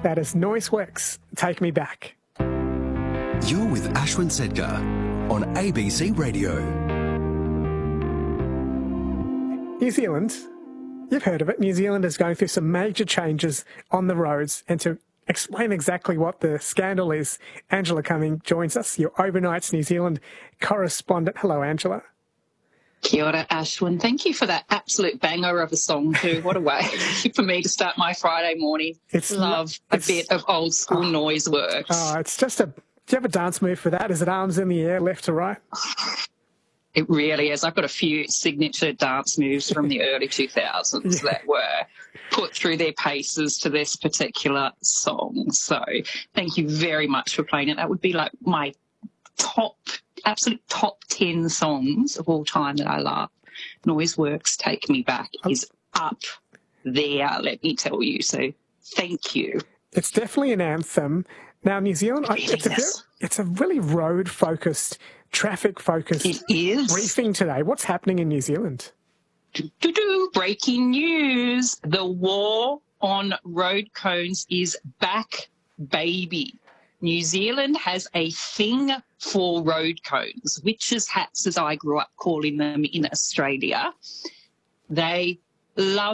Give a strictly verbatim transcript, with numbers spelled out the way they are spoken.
That is Noiseworks, Take Me Back. You're with Ashwin Sedgar on A B C Radio. New Zealand, you've heard of it. New Zealand is going through some major changes on the roads, and to explain exactly what the scandal is, Angela Cumming joins us, your Overnights New Zealand correspondent. Hello, Angela. Kia ora, Ashwin. Thank you for that absolute banger of a song too. What a way for me to start my Friday morning. It's Love a bit of old school oh, noise works. Oh, it's just a... Do you have a dance move for that? Is it arms in the air, left to right? It really is. I've got a few signature dance moves from the early two thousands yeah. that were put through their paces to this particular song. So thank you very much for playing it. That would be like my top, absolute top ten songs of all time that I love. Noiseworks Take Me Back is up there, let me tell you. So thank you. It's definitely an anthem. Now, New Zealand, it really it's, a very, it's a really road-focused, traffic-focused briefing today. What's happening in New Zealand? Do-do-do. Breaking news. The war on road cones is back, baby. New Zealand has a thing for road cones, witches' hats, as I grew up calling them in Australia. They love